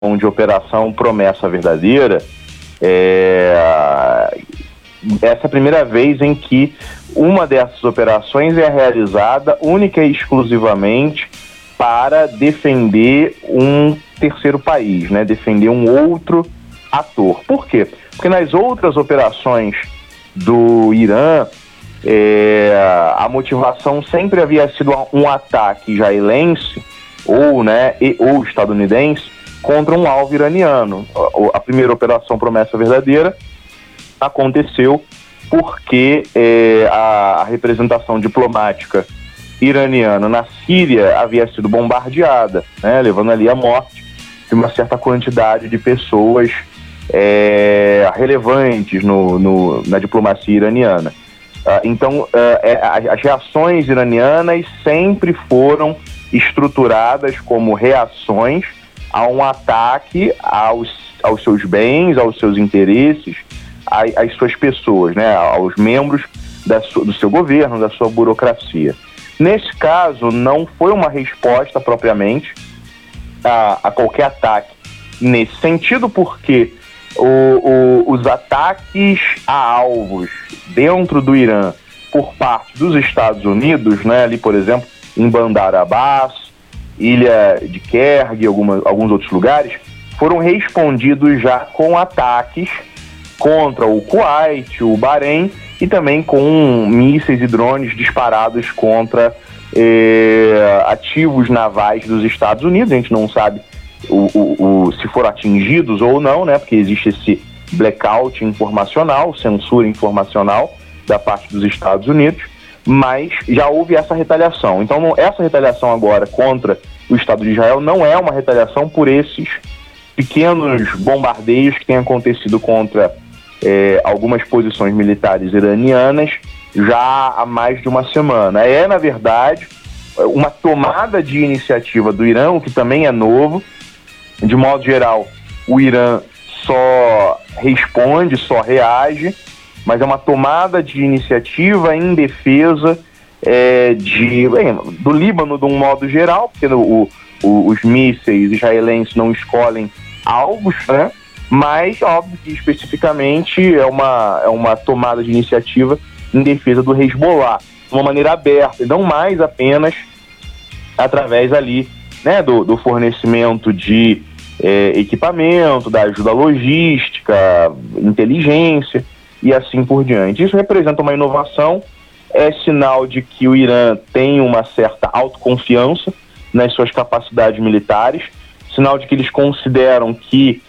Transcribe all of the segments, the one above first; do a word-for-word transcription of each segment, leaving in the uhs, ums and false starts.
de Operação Promessa Verdadeira, é, essa é a primeira vez em que uma dessas operações é realizada única e exclusivamente para defender um terceiro país, né? Defender um outro ator. Por quê? Porque nas outras operações do Irã, é, a motivação sempre havia sido um ataque israelense ou, né, e, ou estadunidense contra um alvo iraniano. A, a primeira operação Promessa Verdadeira aconteceu porque é, a, a representação diplomática iraniana na Síria havia sido bombardeada, né, levando ali a morte de uma certa quantidade de pessoas é, relevantes no, no, na diplomacia iraniana. Ah, então, ah, é, as reações iranianas sempre foram estruturadas como reações a um ataque aos, aos seus bens, aos seus interesses, às, às suas pessoas, né, aos membros da su, do seu governo, da sua burocracia. Nesse caso, não foi uma resposta propriamente a, a qualquer ataque nesse sentido, porque o, o, os ataques a alvos dentro do Irã por parte dos Estados Unidos, né, ali, por exemplo, em Bandar Abbas, Ilha de Kerguelen, alguma, alguns outros lugares, foram respondidos já com ataques contra o Kuwait, o Bahrein, e também com mísseis e drones disparados contra eh, ativos navais dos Estados Unidos. A gente não sabe o, o, o, se foram atingidos ou não, né? Porque existe esse blackout informacional, censura informacional da parte dos Estados Unidos, mas já houve essa retaliação. Então, não, essa retaliação agora contra o Estado de Israel não é uma retaliação por esses pequenos bombardeios que têm acontecido contra É, algumas posições militares iranianas já há mais de uma semana. É, na verdade, uma tomada de iniciativa do Irã, o que também é novo. De modo geral, o Irã só responde, só reage, mas é uma tomada de iniciativa em defesa é, de, bem, do Líbano de um modo geral, porque o, o, os mísseis israelenses não escolhem alvos, né? Mas, óbvio que especificamente é uma, é uma tomada de iniciativa em defesa do Hezbollah, de uma maneira aberta, e não mais apenas através ali, né, do, do fornecimento de é, equipamento, da ajuda logística, inteligência e assim por diante. Isso representa uma inovação, é sinal de que o Irã tem uma certa autoconfiança nas suas capacidades militares, sinal de que eles consideram que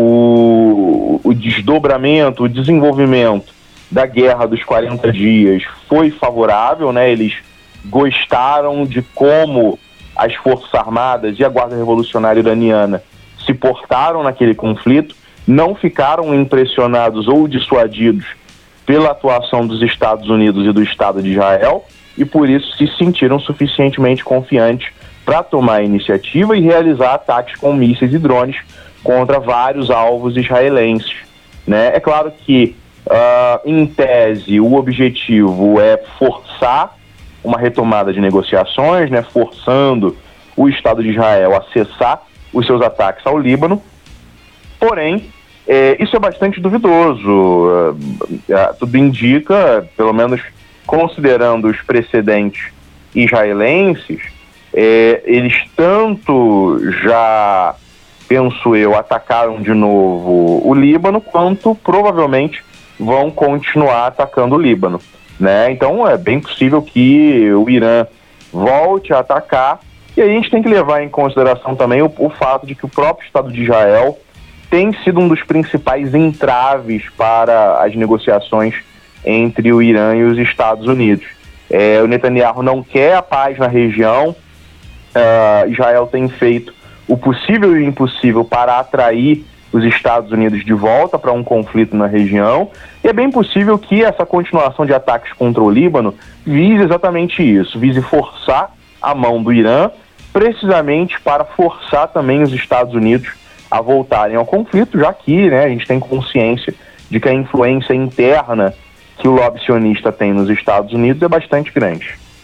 O, o desdobramento, o desenvolvimento da Guerra dos quarenta dias foi favorável, né? Eles gostaram de como as Forças Armadas e a Guarda Revolucionária Iraniana se portaram naquele conflito, não ficaram impressionados ou dissuadidos pela atuação dos Estados Unidos e do Estado de Israel, e por isso se sentiram suficientemente confiantes para tomar a iniciativa e realizar ataques com mísseis e drones contra vários alvos israelenses, né? É claro que, uh, em tese, o objetivo é forçar uma retomada de negociações, né? Forçando o Estado de Israel a cessar os seus ataques ao Líbano. Porém, é, isso é bastante duvidoso. Uh, uh, tudo indica, pelo menos considerando os precedentes israelenses, é, eles tanto já, penso eu, atacaram de novo o Líbano, quanto provavelmente vão continuar atacando o Líbano, né? Então é bem possível que o Irã volte a atacar, e aí a gente tem que levar em consideração também o, o fato de que o próprio Estado de Israel tem sido um dos principais entraves para as negociações entre o Irã e os Estados Unidos. É, o Netanyahu não quer a paz na região. uh, Israel tem feito o possível e o impossível para atrair os Estados Unidos de volta para um conflito na região, e é bem possível que essa continuação de ataques contra o Líbano vise exatamente isso, vise forçar a mão do Irã, precisamente para forçar também os Estados Unidos a voltarem ao conflito, já que, né, a gente tem consciência de que a influência interna que o lobby sionista tem nos Estados Unidos é bastante grande.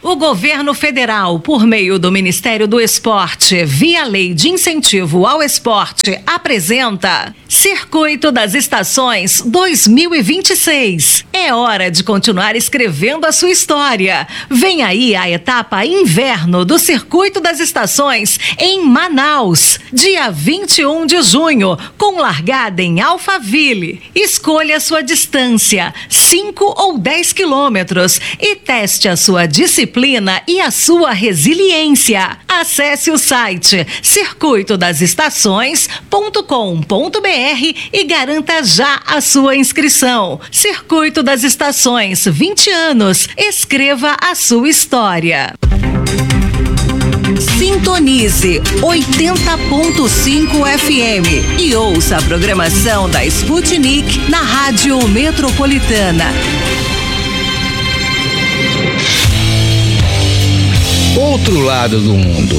O governo federal, por meio do Ministério do Esporte, via Lei de Incentivo ao Esporte, apresenta Circuito das Estações dois mil e vinte e seis. É hora de continuar escrevendo a sua história. Vem aí a etapa inverno do Circuito das Estações em Manaus, dia vinte e um de junho, com largada em Alphaville. Escolha sua distância, cinco ou dez quilômetros, e teste a sua disciplina e a sua resiliência. Acesse o site circuito das estações ponto com ponto br e garanta já a sua inscrição. Circuito das Estações, vinte anos. Escreva a sua história. Sintonize oitenta ponto cinco F M e ouça a programação da Sputnik na Rádio Metropolitana. Outro lado do mundo.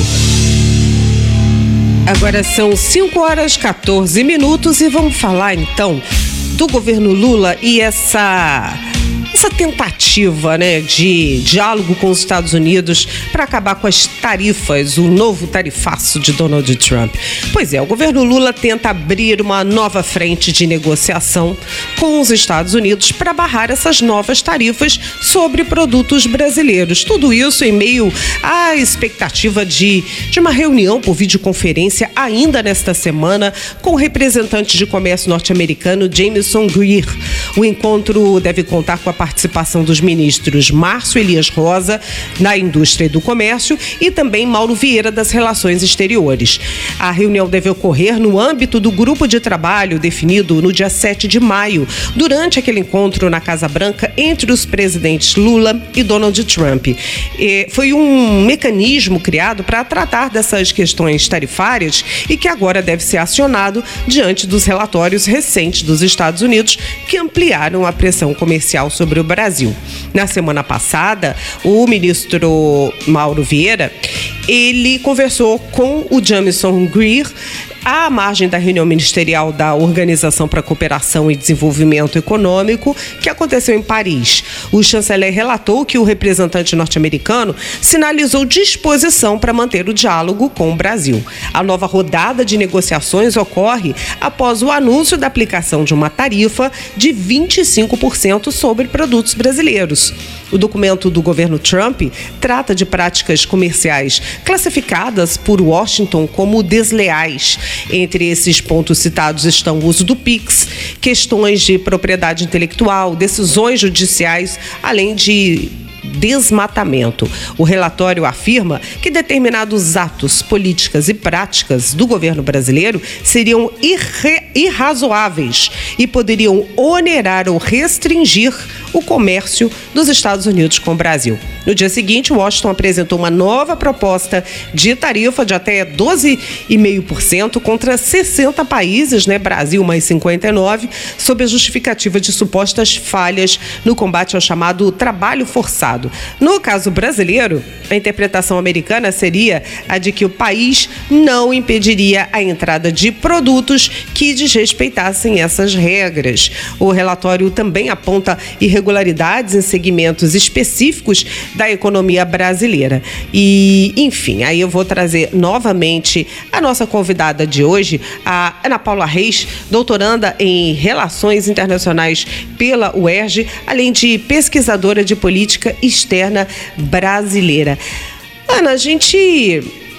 Agora são cinco horas e quatorze minutos e vamos falar então do governo Lula e essa essa tentativa, né, de diálogo com os Estados Unidos para acabar com as tarifas, o novo tarifaço de Donald Trump. Pois é, o governo Lula tenta abrir uma nova frente de negociação com os Estados Unidos para barrar essas novas tarifas sobre produtos brasileiros. Tudo isso em meio à expectativa de, de uma reunião por videoconferência ainda nesta semana com o representante de comércio norte-americano Jamieson Greer. O encontro deve contar com a participação dos ministros Márcio Elias Rosa, na Indústria e do Comércio, e também Mauro Vieira, das Relações Exteriores. A reunião deve ocorrer no âmbito do grupo de trabalho definido no dia sete de maio, durante aquele encontro na Casa Branca entre os presidentes Lula e Donald Trump. E foi um mecanismo criado para tratar dessas questões tarifárias e que agora deve ser acionado diante dos relatórios recentes dos Estados Unidos que ampliaram a pressão comercial sobre o Brasil. Na semana passada, o ministro Mauro Vieira, ele conversou com o Jamieson Greer à margem da reunião ministerial da Organização para a Cooperação e Desenvolvimento Econômico, que aconteceu em Paris. O chanceler relatou que o representante norte-americano sinalizou disposição para manter o diálogo com o Brasil. A nova rodada de negociações ocorre após o anúncio da aplicação de uma tarifa de vinte e cinco por cento sobre produtos brasileiros. O documento do governo Trump trata de práticas comerciais classificadas por Washington como desleais. Entre esses pontos citados estão o uso do Pix, questões de propriedade intelectual, decisões judiciais, além de desmatamento. O relatório afirma que determinados atos, políticas e práticas do governo brasileiro seriam irre- irrazoáveis e poderiam onerar ou restringir o comércio dos Estados Unidos com o Brasil. No dia seguinte, Washington apresentou uma nova proposta de tarifa de até doze vírgula cinco por cento contra sessenta países, né, Brasil mais cinquenta e nove, sob a justificativa de supostas falhas no combate ao chamado trabalho forçado. No caso brasileiro, a interpretação americana seria a de que o país não impediria a entrada de produtos que desrespeitassem essas regras. O relatório também aponta irregularidades em segmentos específicos da economia brasileira. E, enfim, aí eu vou trazer novamente a nossa convidada de hoje, a Ana Paula Reis, doutoranda em Relações Internacionais pela U E R J, além de pesquisadora de política externa brasileira. Ana, a gente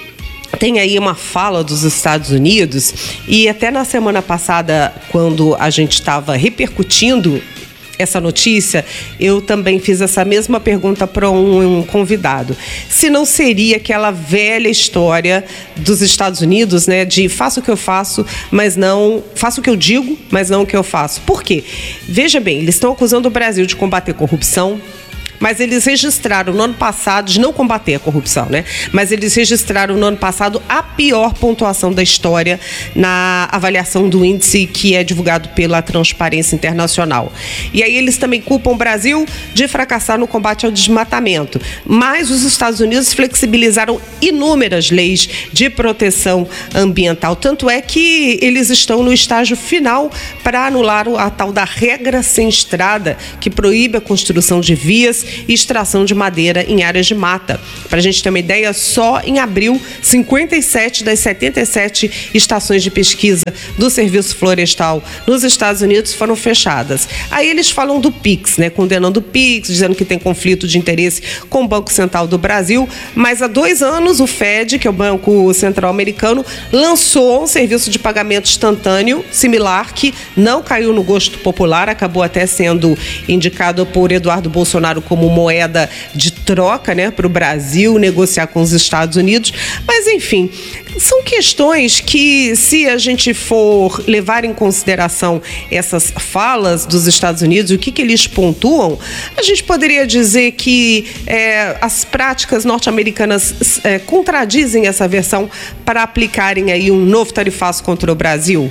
tem aí uma fala dos Estados Unidos e até na semana passada, quando a gente estava repercutindo essa notícia, eu também fiz essa mesma pergunta para um, um convidado. Se não seria aquela velha história dos Estados Unidos, né, de faço o que eu faço, mas não... Faço o que eu digo, mas não o que eu faço. Por quê? Veja bem, eles estão acusando o Brasil de combater corrupção, mas eles registraram no ano passado, de não combater a corrupção, né? Mas eles registraram no ano passado a pior pontuação da história na avaliação do índice que é divulgado pela Transparência Internacional. E aí eles também culpam o Brasil de fracassar no combate ao desmatamento. Mas os Estados Unidos flexibilizaram inúmeras leis de proteção ambiental. Tanto é que eles estão no estágio final para anular a tal da regra sem estrada, que proíbe a construção de vias e extração de madeira em áreas de mata. Para a gente ter uma ideia, só em abril, cinquenta e sete das setenta e sete estações de pesquisa do Serviço Florestal nos Estados Unidos foram fechadas. Aí eles falam do Pix, né, condenando o Pix, dizendo que tem conflito de interesse com o Banco Central do Brasil, mas há dois anos o Fed, que é o Banco Central Americano, lançou um serviço de pagamento instantâneo similar que não caiu no gosto popular, acabou até sendo indicado por Eduardo Bolsonaro como moeda de troca, né, para o Brasil negociar com os Estados Unidos, mas enfim, são questões que, se a gente for levar em consideração essas falas dos Estados Unidos, o que, que eles pontuam, a gente poderia dizer que é, as práticas norte-americanas é, contradizem essa versão para aplicarem aí um novo tarifaço contra o Brasil?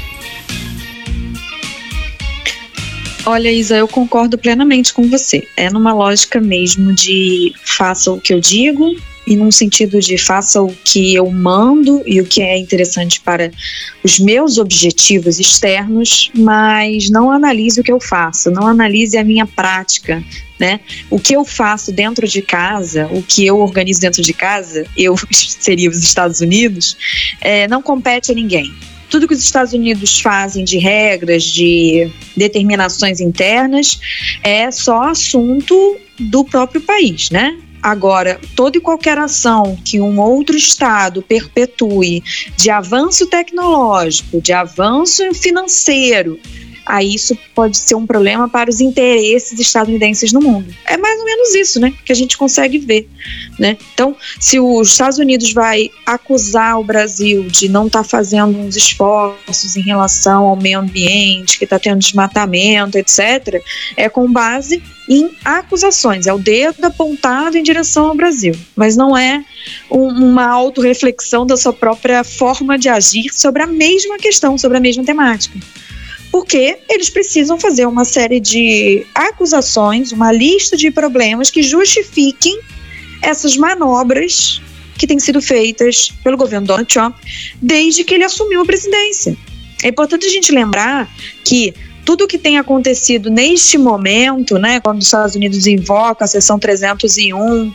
Olha, Isa, eu concordo plenamente com você. É numa lógica mesmo de faça o que eu digo e num sentido de faça o que eu mando e o que é interessante para os meus objetivos externos, mas não analise o que eu faço, não analise a minha prática, né? O que eu faço dentro de casa, o que eu organizo dentro de casa, eu seria os Estados Unidos, é, não compete a ninguém. Tudo que os Estados Unidos fazem de regras, de determinações internas, é só assunto do próprio país, né? Agora, toda e qualquer ação que um outro Estado perpetue de avanço tecnológico, de avanço financeiro, aí isso pode ser um problema para os interesses estadunidenses no mundo. É mais ou menos isso, né, que a gente consegue ver, né? Então, se os Estados Unidos vai acusar o Brasil de não estar tá fazendo uns esforços em relação ao meio ambiente, que está tendo desmatamento, etcétera, é com base em acusações, é o dedo apontado em direção ao Brasil, mas não é um, uma autorreflexão da sua própria forma de agir sobre a mesma questão, sobre a mesma temática. Porque eles precisam fazer uma série de acusações, uma lista de problemas que justifiquem essas manobras que têm sido feitas pelo governo Donald Trump desde que ele assumiu a presidência. É importante a gente lembrar que tudo o que tem acontecido neste momento, né, quando os Estados Unidos invocam a seção trezentos e um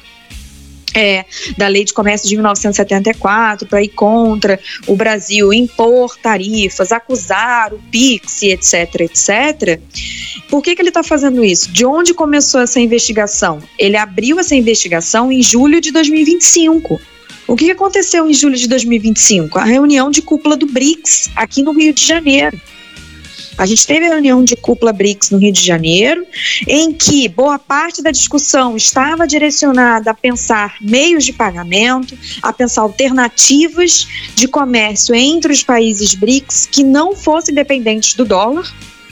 É, da Lei de Comércio de mil novecentos e setenta e quatro para ir contra o Brasil, impor tarifas, acusar o Pix, etc, etcétera. Por que que ele está fazendo isso? De onde começou essa investigação? Ele abriu essa investigação em julho de dois mil e vinte e cinco. O que aconteceu em julho de dois mil e vinte e cinco? A reunião de cúpula do BRICS, aqui no Rio de Janeiro. A gente teve a reunião de cúpula BRICS no Rio de Janeiro, em que boa parte da discussão estava direcionada a pensar meios de pagamento, a pensar alternativas de comércio entre os países BRICS que não fossem dependentes do dólar.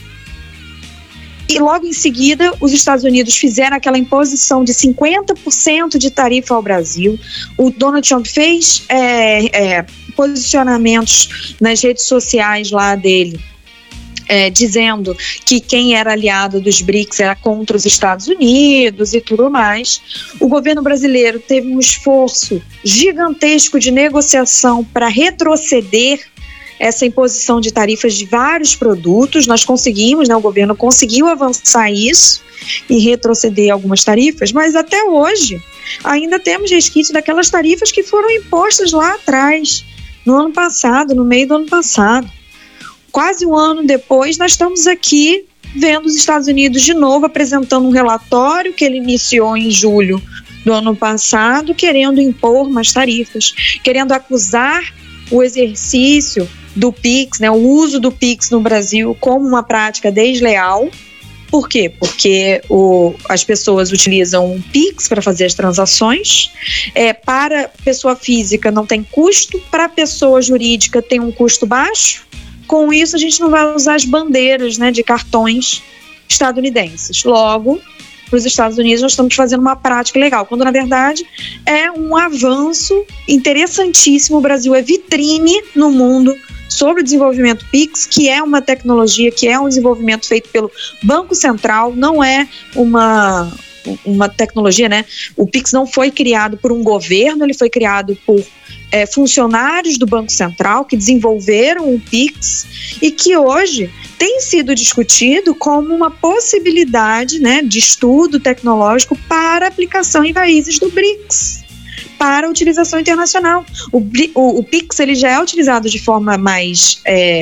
E logo em seguida, os Estados Unidos fizeram aquela imposição de cinquenta por cento de tarifa ao Brasil. O Donald Trump fez é, é, posicionamentos nas redes sociais lá dele, É, dizendo que quem era aliado dos BRICS era contra os Estados Unidos e tudo mais. O governo brasileiro teve um esforço gigantesco de negociação para retroceder essa imposição de tarifas de vários produtos. Nós conseguimos, né, o governo conseguiu avançar isso e retroceder algumas tarifas, mas até hoje ainda temos resquício daquelas tarifas que foram impostas lá atrás, no ano passado, no meio do ano passado. Quase um ano depois, nós estamos aqui vendo os Estados Unidos de novo apresentando um relatório que ele iniciou em julho do ano passado, querendo impor mais tarifas, querendo acusar o exercício do Pix, né, o uso do Pix no Brasil como uma prática desleal. Por quê? Porque o, as pessoas utilizam o Pix para fazer as transações, é, para pessoa física não tem custo, para pessoa jurídica tem um custo baixo. Com isso, a gente não vai usar as bandeiras, né, de cartões estadunidenses. Logo, para os Estados Unidos, nós estamos fazendo uma prática legal, quando, na verdade, é um avanço interessantíssimo. O Brasil é vitrine no mundo sobre o desenvolvimento Pix, que é uma tecnologia, que é um desenvolvimento feito pelo Banco Central, não é uma, uma tecnologia, né? O Pix não foi criado por um governo, ele foi criado por é, funcionários do Banco Central que desenvolveram o Pix e que hoje tem sido discutido como uma possibilidade, né, de estudo tecnológico para aplicação em países do BRICS, para utilização internacional. O, o, o Pix ele já é utilizado de forma mais... É,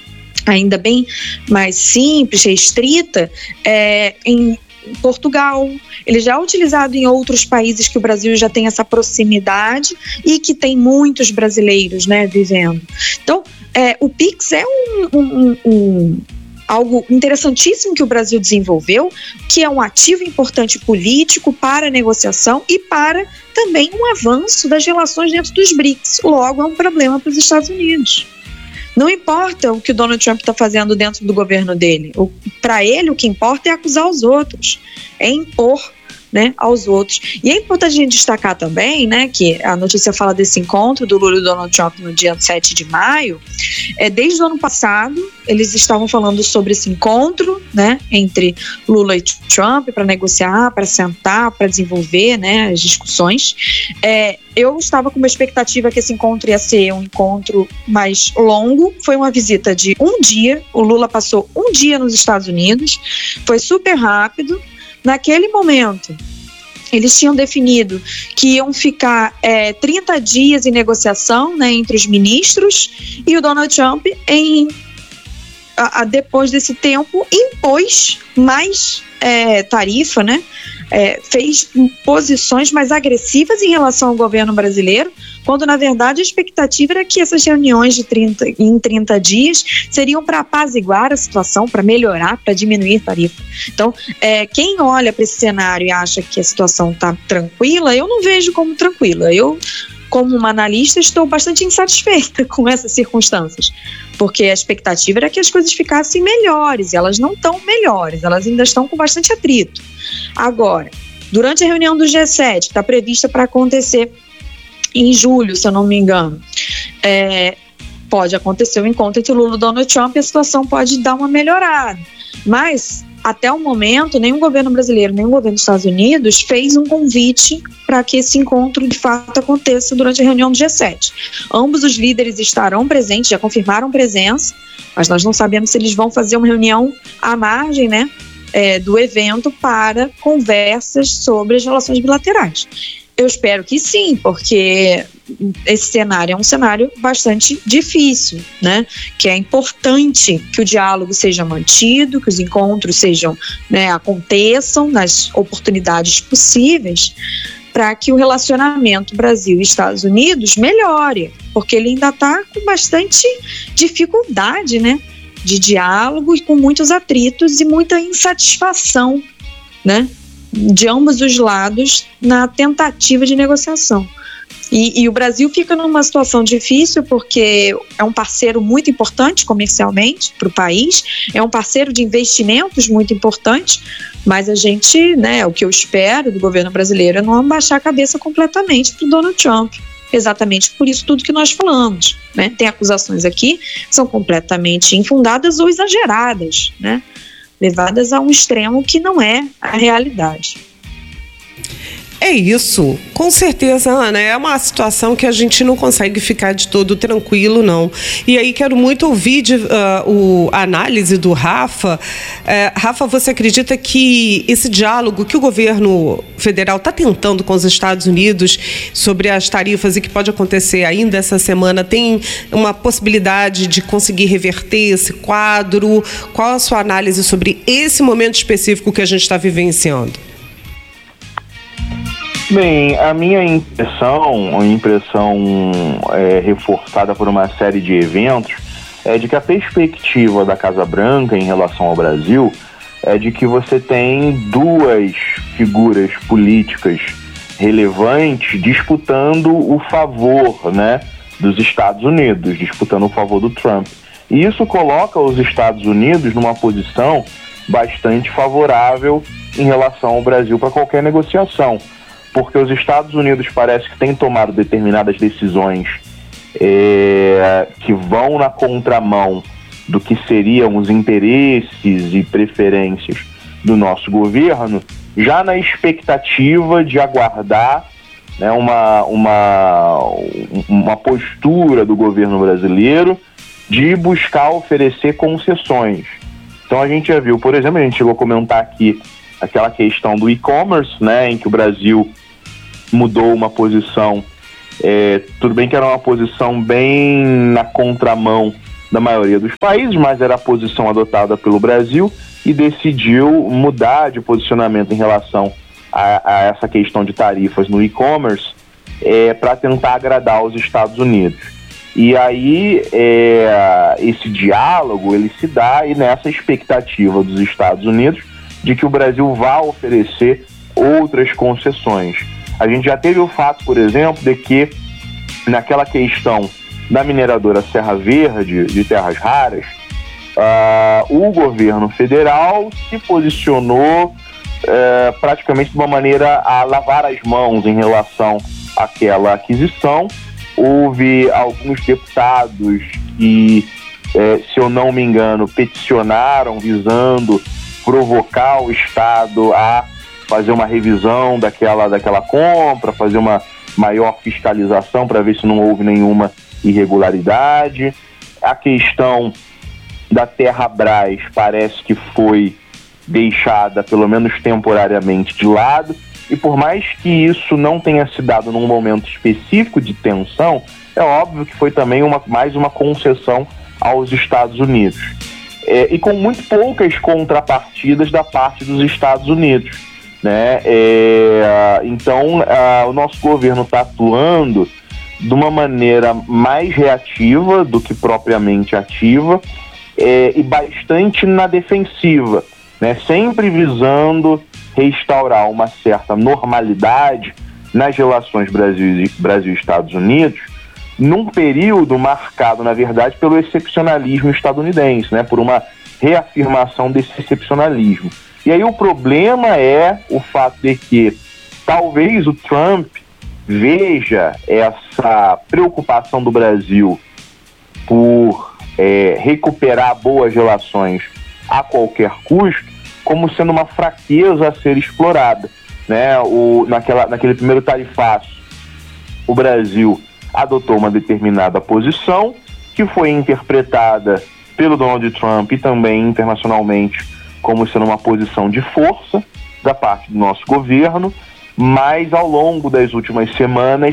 ainda bem mais simples, restrita, é, em Portugal. Ele já é utilizado em outros países que o Brasil já tem essa proximidade e que tem muitos brasileiros, né, vivendo. Então, é, o Pix é um, um, um, algo interessantíssimo que o Brasil desenvolveu, que é um ativo importante político para a negociação e para também um avanço das relações dentro dos BRICS. Logo, é um problema para os Estados Unidos. Não importa o que o Donald Trump está fazendo dentro do governo dele. Para ele, o que importa é acusar os outros, é impor, né, aos outros. E é importante a gente destacar também, né, que a notícia fala desse encontro do Lula e do Donald Trump no dia sete de maio. É, desde o ano passado, eles estavam falando sobre esse encontro, né, entre Lula e Trump para negociar, para sentar, para desenvolver, né, as discussões. É, eu estava com uma expectativa que esse encontro ia ser um encontro mais longo. Foi uma visita de um dia. O Lula passou um dia nos Estados Unidos. Foi super rápido. Naquele momento, eles tinham definido que iam ficar é, trinta dias em negociação, né, entre os ministros, e o Donald Trump, em, a, a, depois desse tempo, impôs mais é, tarifa, né, é, fez posições mais agressivas em relação ao governo brasileiro, quando na verdade a expectativa era que essas reuniões de trinta, em trinta dias seriam para apaziguar a situação, para melhorar, para diminuir a tarifa. Então, é, quem olha para esse cenário e acha que a situação está tranquila, eu não vejo como tranquila. Eu, como uma analista, estou bastante insatisfeita com essas circunstâncias, porque a expectativa era que as coisas ficassem melhores, e elas não estão melhores, elas ainda estão com bastante atrito. Agora, durante a reunião do G sete, que está prevista para acontecer em julho, se eu não me engano, é, pode acontecer o encontro entre o Lula e o Donald Trump e a situação pode dar uma melhorada. Mas, até o momento, nenhum governo brasileiro, nenhum governo dos Estados Unidos fez um convite para que esse encontro de fato aconteça durante a reunião do G sete. Ambos os líderes estarão presentes, já confirmaram presença, mas nós não sabemos se eles vão fazer uma reunião à margem, né, é, do evento para conversas sobre as relações bilaterais. Eu espero que sim, porque esse cenário é um cenário bastante difícil, né? Que é importante que o diálogo seja mantido, que os encontros sejam, né, aconteçam nas oportunidades possíveis, para que o relacionamento Brasil e Estados Unidos melhore, porque ele ainda está com bastante dificuldade, né, de diálogo e com muitos atritos e muita insatisfação, né, de ambos os lados na tentativa de negociação. E, e o Brasil fica numa situação difícil porque é um parceiro muito importante comercialmente para o país, é um parceiro de investimentos muito importante, mas a gente, né, o que eu espero do governo brasileiro é não abaixar a cabeça completamente para o Donald Trump. Exatamente por isso tudo que nós falamos, né? Tem acusações aqui que são completamente infundadas ou exageradas, né? Levadas a um extremo que não é a realidade. É isso, com certeza, Ana, é uma situação que a gente não consegue ficar de todo tranquilo, não. E aí quero muito ouvir de, uh, o, a análise do Rafa. Uh, Rafa, você acredita que esse diálogo que o governo federal está tentando com os Estados Unidos sobre as tarifas e que pode acontecer ainda essa semana, tem uma possibilidade de conseguir reverter esse quadro? Qual a sua análise sobre esse momento específico que a gente está vivenciando? Bem, a minha impressão, a impressão é, reforçada por uma série de eventos, é de que a perspectiva da Casa Branca em relação ao Brasil é de que você tem duas figuras políticas relevantes disputando o favor, né, dos Estados Unidos, disputando o favor do Trump. E isso coloca os Estados Unidos numa posição bastante favorável em relação ao Brasil para qualquer negociação. Porque os Estados Unidos parece que têm tomado determinadas decisões é, que vão na contramão do que seriam os interesses e preferências do nosso governo, já na expectativa de aguardar, né, uma, uma, uma postura do governo brasileiro de buscar oferecer concessões. Então a gente já viu, por exemplo, a gente chegou a comentar aqui aquela questão do e-commerce, né, em que o Brasil mudou uma posição, é, tudo bem que era uma posição bem na contramão da maioria dos países, mas era a posição adotada pelo Brasil, e decidiu mudar de posicionamento em relação a, a essa questão de tarifas no e-commerce, é, para tentar agradar os Estados Unidos. E aí é, esse diálogo ele se dá aí nessa expectativa dos Estados Unidos de que o Brasil vá oferecer outras concessões. A gente já teve o fato, por exemplo, de que naquela questão da mineradora Serra Verde, de terras raras, uh, o governo federal se posicionou uh, praticamente de uma maneira a lavar as mãos em relação àquela aquisição. Houve alguns deputados que, uh, se eu não me engano, peticionaram visando provocar o Estado a fazer uma revisão daquela, daquela compra, fazer uma maior fiscalização para ver se não houve nenhuma irregularidade. A questão da Terrabras parece que foi deixada, pelo menos temporariamente, de lado, e por mais que isso não tenha se dado num momento específico de tensão, é óbvio que foi também uma, mais uma concessão aos Estados Unidos. É, e com muito poucas contrapartidas da parte dos Estados Unidos, né? É, então, a, o nosso governo está atuando de uma maneira mais reativa do que propriamente ativa, é, e bastante na defensiva, né? Sempre visando restaurar uma certa normalidade nas relações Brasil, Brasil e Estados Unidos, num período marcado, na verdade, pelo excepcionalismo estadunidense, né? Por uma reafirmação desse excepcionalismo. E aí o problema é o fato de que talvez o Trump veja essa preocupação do Brasil por é, recuperar boas relações a qualquer custo como sendo uma fraqueza a ser explorada, né? O, naquela, naquele primeiro tarifaço, o Brasil adotou uma determinada posição que foi interpretada pelo Donald Trump e também internacionalmente como sendo uma posição de força da parte do nosso governo, mas ao longo das últimas semanas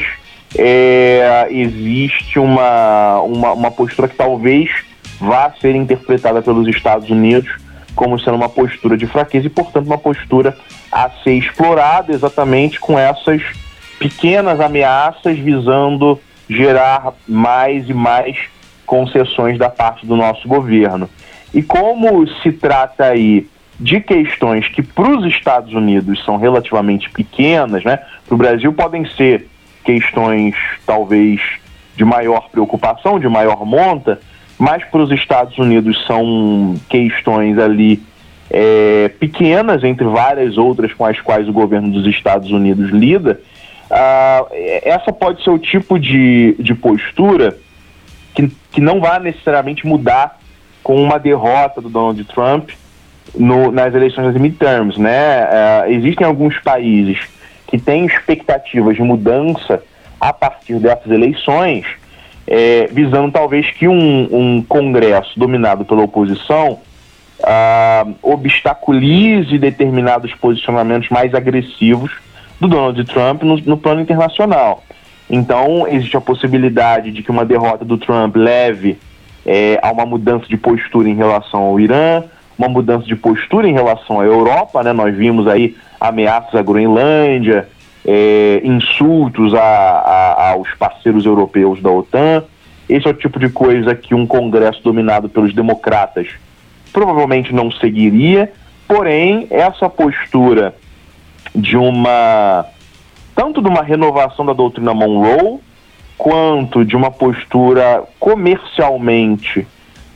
é, existe uma, uma, uma postura que talvez vá ser interpretada pelos Estados Unidos como sendo uma postura de fraqueza e, portanto, uma postura a ser explorada exatamente com essas pequenas ameaças visando gerar mais e mais concessões da parte do nosso governo. E como se trata aí de questões que para os Estados Unidos são relativamente pequenas, né? Para o Brasil podem ser questões talvez de maior preocupação, de maior monta, mas para os Estados Unidos são questões ali é, pequenas, entre várias outras com as quais o governo dos Estados Unidos lida. Ah, essa pode ser o tipo de, de postura que, que não vai necessariamente mudar com uma derrota do Donald Trump no, nas eleições das midterms, né? Ah, existem alguns países que têm expectativas de mudança a partir dessas eleições, é, visando talvez que um, um Congresso dominado pela oposição ah, obstaculize determinados posicionamentos mais agressivos do Donald Trump no, no plano internacional. Então, existe a possibilidade de que uma derrota do Trump leve é, a uma mudança de postura em relação ao Irã, uma mudança de postura em relação à Europa, né? Nós vimos aí ameaças à Groenlândia, é, insultos a, a, aos parceiros europeus da OTAN. Esse é o tipo de coisa que um Congresso dominado pelos democratas provavelmente não seguiria, porém, essa postura de uma, tanto de uma renovação da doutrina Monroe, quanto de uma postura comercialmente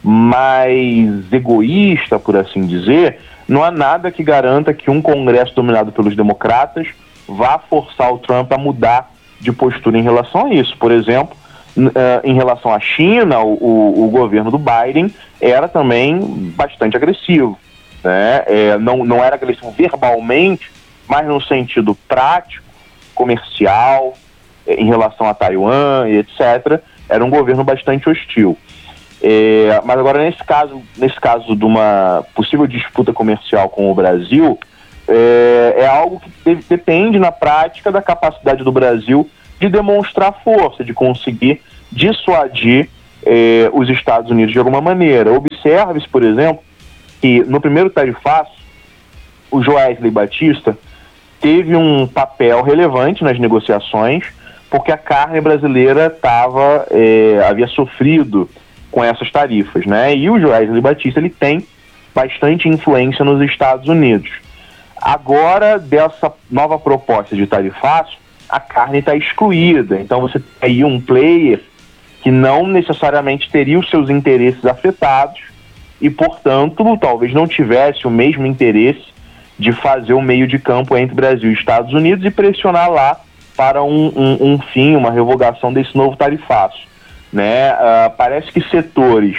mais egoísta, por assim dizer, não há nada que garanta que um Congresso dominado pelos democratas vá forçar o Trump a mudar de postura em relação a isso. Por exemplo, em relação à China, o, o, o governo do Biden era também bastante agressivo, né? É, não, não era agressivo verbalmente, mas no sentido prático, comercial, em relação a Taiwan e etcétera, era um governo bastante hostil. É, mas agora, nesse caso, nesse caso de uma possível disputa comercial com o Brasil, é, é algo que de, depende, na prática, da capacidade do Brasil de demonstrar força, de conseguir dissuadir é, os Estados Unidos de alguma maneira. Observe-se, por exemplo, que no primeiro tarifaço, o Joesley Batista teve um papel relevante nas negociações, porque a carne brasileira tava, é, havia sofrido com essas tarifas, né? E o Joesley Batista, ele tem bastante influência nos Estados Unidos. Agora, dessa nova proposta de tarifaço, a carne está excluída. Então você tem aí um player que não necessariamente teria os seus interesses afetados e, portanto, talvez não tivesse o mesmo interesse de fazer o meio de campo entre Brasil e Estados Unidos e pressionar lá para um, um, um fim, uma revogação desse novo tarifaço, né? Uh, parece que setores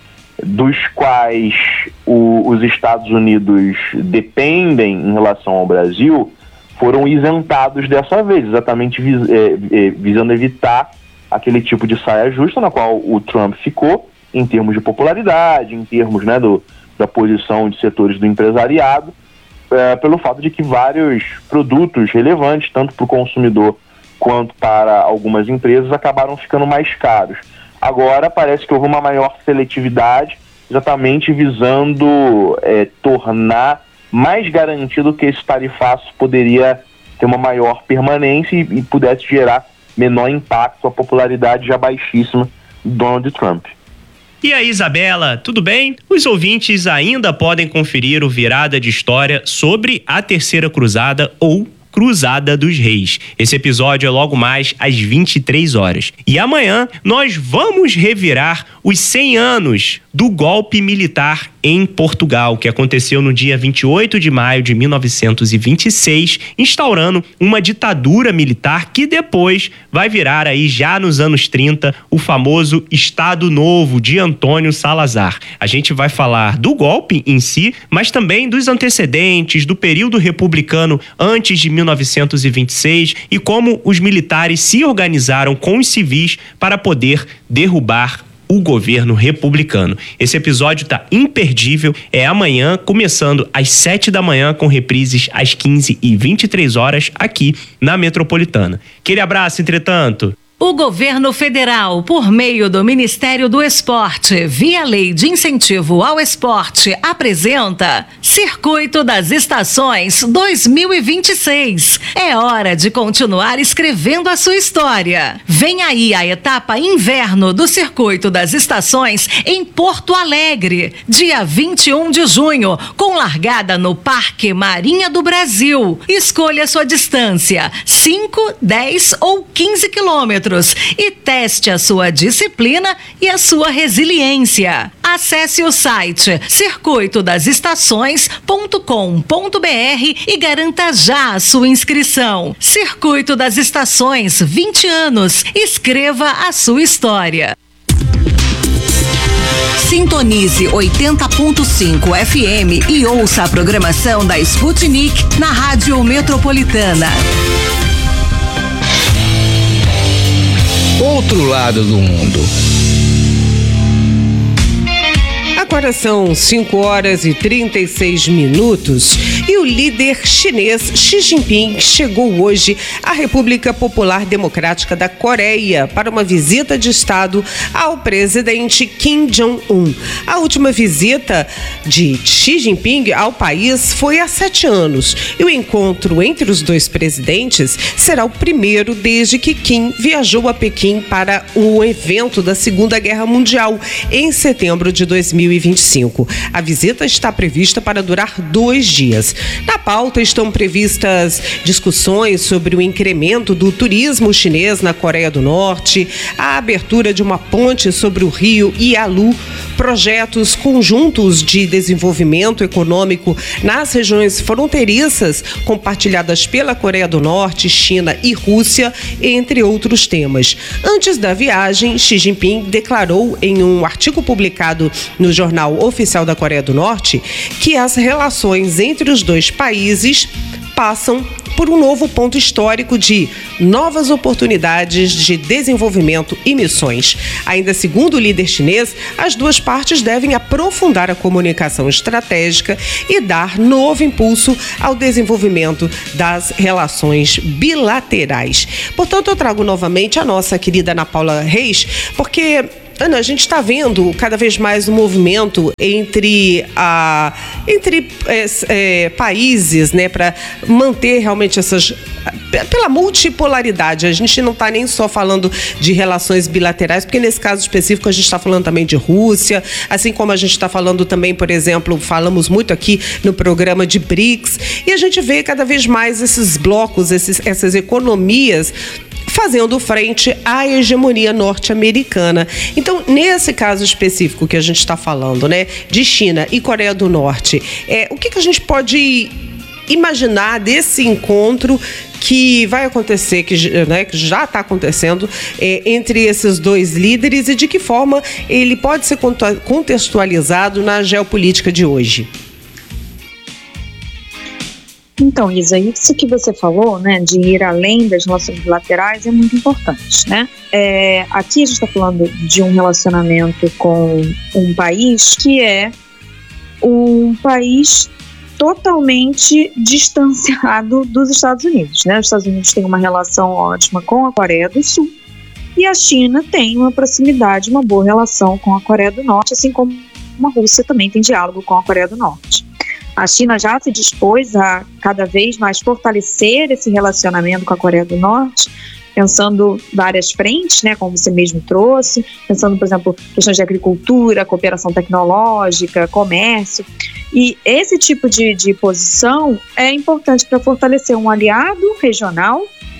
dos quais o, os Estados Unidos dependem em relação ao Brasil foram isentados dessa vez, exatamente vis, é, é, visando evitar aquele tipo de saia justa na qual o Trump ficou, em termos de popularidade, em termos, né, do, da posição de setores do empresariado, é, pelo fato de que vários produtos relevantes, tanto para o consumidor quanto para algumas empresas, acabaram ficando mais caros. Agora parece que houve uma maior seletividade, exatamente visando é, tornar mais garantido que esse tarifaço poderia ter uma maior permanência e, e pudesse gerar menor impacto à popularidade já baixíssima do Donald Trump. E aí, Isabela, tudo bem? Os ouvintes ainda podem conferir o Virada de História sobre a Terceira Cruzada ou Cruzada dos Reis. Esse episódio é logo mais às vinte e três horas. E amanhã nós vamos revirar os cem anos do golpe militar em Portugal, que aconteceu no dia vinte e oito de maio de mil novecentos e vinte e seis, instaurando uma ditadura militar que depois vai virar aí, já nos anos trinta, o famoso Estado Novo de Antônio Salazar. A gente vai falar do golpe em si, mas também dos antecedentes, do período republicano antes de mil novecentos e vinte e seis e como os militares se organizaram com os civis para poder derrubar o governo republicano. Esse episódio tá imperdível, é amanhã, começando às sete da manhã, com reprises às quinze e vinte e três horas aqui na Metropolitana. Aquele abraço, entretanto. O governo federal, por meio do Ministério do Esporte, via Lei de Incentivo ao Esporte, apresenta Circuito das Estações dois mil e vinte e seis. É hora de continuar escrevendo a sua história. Vem aí a etapa inverno do Circuito das Estações em Porto Alegre, dia vinte e um de junho, com largada no Parque Marinha do Brasil. Escolha sua distância, cinco, dez ou quinze quilômetros. E teste a sua disciplina e a sua resiliência. Acesse o site circuito das estações ponto com ponto br e garanta já a sua inscrição. Circuito das Estações, vinte anos. Escreva a sua história. Sintonize oitenta ponto cinco F M e ouça a programação da Sputnik na Rádio Metropolitana. Outro lado do mundo. Agora são cinco horas e trinta e seis minutos e o líder chinês Xi Jinping chegou hoje à República Popular Democrática da Coreia para uma visita de Estado ao presidente Kim Jong-un. A última visita de Xi Jinping ao país foi há sete anos e o encontro entre os dois presidentes será o primeiro desde que Kim viajou a Pequim para o evento da Segunda Guerra Mundial em setembro de dois mil e vinte e cinco. A visita está prevista para durar dois dias. Na pauta estão previstas discussões sobre o incremento do turismo chinês na Coreia do Norte, a abertura de uma ponte sobre o rio Yalu, projetos conjuntos de desenvolvimento econômico nas regiões fronteiriças compartilhadas pela Coreia do Norte, China e Rússia, entre outros temas. Antes da viagem, Xi Jinping declarou em um artigo publicado no Jornal Oficial da Coreia do Norte que as relações entre os dois países passam por um novo ponto histórico de novas oportunidades de desenvolvimento e missões. Ainda segundo o líder chinês, as duas partes devem aprofundar a comunicação estratégica e dar novo impulso ao desenvolvimento das relações bilaterais. Portanto, eu trago novamente a nossa querida Ana Paula Reis, porque Ana, a gente está vendo cada vez mais um movimento entre, a, entre é, é, países, né, para manter realmente essas... pela multipolaridade. A gente não está nem só falando de relações bilaterais, porque nesse caso específico a gente está falando também de Rússia, assim como a gente está falando também, por exemplo, falamos muito aqui no programa de BRICS, e a gente vê cada vez mais esses blocos, esses, essas economias fazendo frente à hegemonia norte-americana. Então, nesse caso específico que a gente está falando, né, de China e Coreia do Norte, é, o que, que a gente pode imaginar desse encontro que vai acontecer, que, né, que já está acontecendo é, entre esses dois líderes, e de que forma ele pode ser contextualizado na geopolítica de hoje? Então, Isa, isso que você falou, né, de ir além das relações bilaterais é muito importante, né? É, aqui a gente está falando de um relacionamento com um país que é um país totalmente distanciado dos Estados Unidos, né? Os Estados Unidos têm uma relação ótima com a Coreia do Sul e a China tem uma proximidade, uma boa relação com a Coreia do Norte, assim como a Rússia também tem diálogo com a Coreia do Norte. A China já se dispôs a cada vez mais fortalecer esse relacionamento com a Coreia do Norte, pensando várias frentes, né, como você mesmo trouxe, pensando, por exemplo, questões de agricultura, cooperação tecnológica, comércio. E esse tipo de, de posição é importante para fortalecer um aliado regional,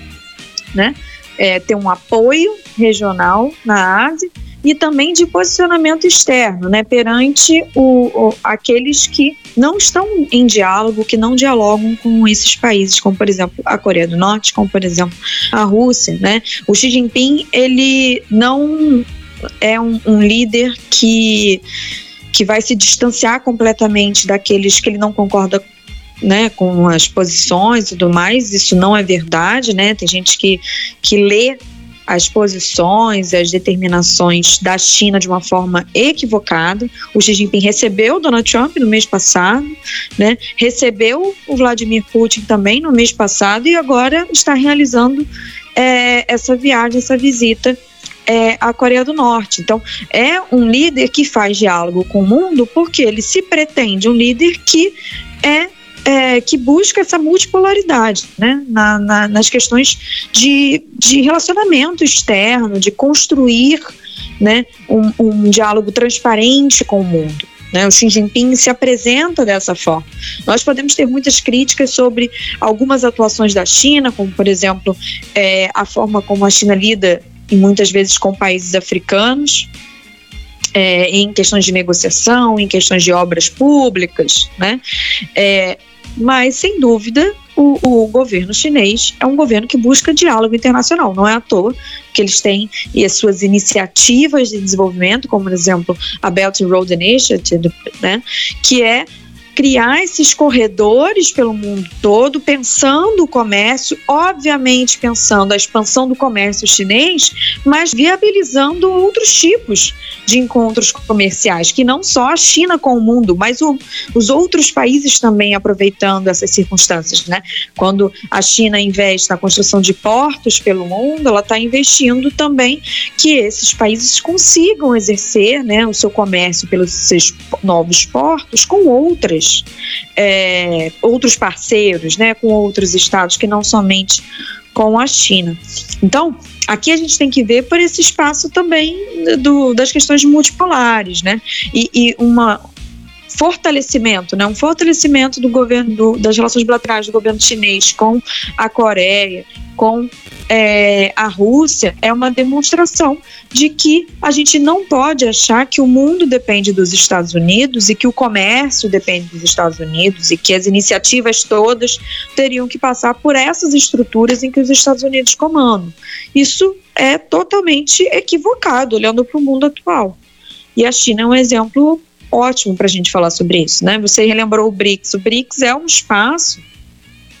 né, é, ter um apoio regional na Ásia, e também de posicionamento externo, né, perante o, o, aqueles que não estão em diálogo, que não dialogam com esses países, como, por exemplo, a Coreia do Norte, como, por exemplo, a Rússia, né? O Xi Jinping, ele não é um, um líder que, que vai se distanciar completamente daqueles que ele não concorda, né, com as posições e tudo mais. Isso não é verdade, né? Tem gente que, que lê as posições, as determinações da China de uma forma equivocada. O Xi Jinping recebeu o Donald Trump no mês passado, né? Recebeu o Vladimir Putin também no mês passado e agora está realizando é, essa viagem, essa visita é, à Coreia do Norte. Então, é um líder que faz diálogo com o mundo porque ele se pretende um líder que é É, que busca essa multipolaridade, né, na, na, nas questões de, de relacionamento externo, de construir, né, um, um diálogo transparente com o mundo. Né? O Xi Jinping se apresenta dessa forma. Nós podemos ter muitas críticas sobre algumas atuações da China, como, por exemplo, é, a forma como a China lida, e muitas vezes, com países africanos, é, em questões de negociação, em questões de obras públicas, né? É, mas, sem dúvida, o, o governo chinês é um governo que busca diálogo internacional. Não é à toa que eles têm e as suas iniciativas de desenvolvimento, como, por exemplo, a Belt and Road Initiative, né, que é criar esses corredores pelo mundo todo, pensando o comércio, obviamente pensando a expansão do comércio chinês, mas viabilizando outros tipos de encontros comerciais, que não só a China com o mundo, mas o, os outros países também aproveitando essas circunstâncias, né? Quando a China investe na construção de portos pelo mundo, ela está investindo também que esses países consigam exercer, né, o seu comércio pelos seus novos portos com outras É, outros parceiros, né, com outros estados, que não somente com a China. Então, aqui a gente tem que ver por esse espaço também do, das questões multipolares, né, e, e uma fortalecimento, né, um fortalecimento do governo, do, das relações bilaterais do governo chinês com a Coreia, com é, a Rússia, é uma demonstração de que a gente não pode achar que o mundo depende dos Estados Unidos e que o comércio depende dos Estados Unidos e que as iniciativas todas teriam que passar por essas estruturas em que os Estados Unidos comandam. Isso é totalmente equivocado, olhando para o mundo atual. E a China é um exemplo ótimo para a gente falar sobre isso, né? Você relembrou o BRICS. O BRICS é um espaço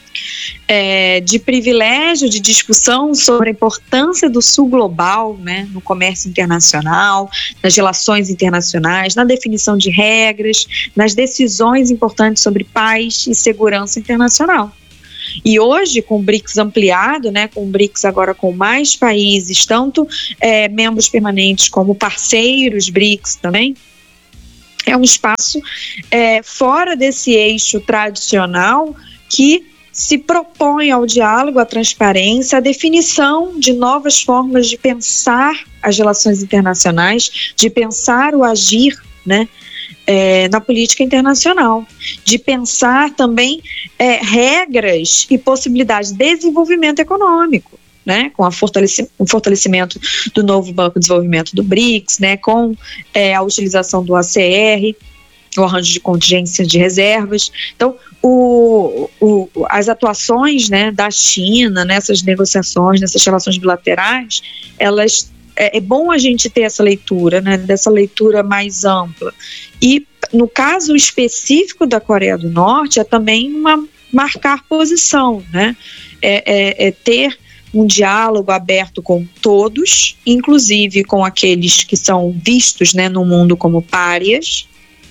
é, de privilégio, de discussão sobre a importância do Sul global, né, no comércio internacional, nas relações internacionais, na definição de regras, nas decisões importantes sobre paz e segurança internacional. E hoje, com o BRICS ampliado, né, com o BRICS agora com mais países, tanto é, membros permanentes como parceiros BRICS também, é um espaço é, fora desse eixo tradicional que se propõe ao diálogo, à transparência, à definição de novas formas de pensar as relações internacionais, de pensar o agir, né, é, na política internacional, de pensar também é, regras e possibilidades de desenvolvimento econômico, né, com a fortaleci- o fortalecimento do novo Banco de Desenvolvimento do BRICS, né, com é, a utilização do A C R, o arranjo de contingência de reservas. Então, o, o, as atuações, né, da China nessas negociações, nessas relações bilaterais, elas, é, é bom a gente ter essa leitura, né, dessa leitura mais ampla. E, no caso específico da Coreia do Norte, é também uma, marcar posição, né, é, é, é ter um diálogo aberto com todos, inclusive com aqueles que são vistos, né, no mundo como párias,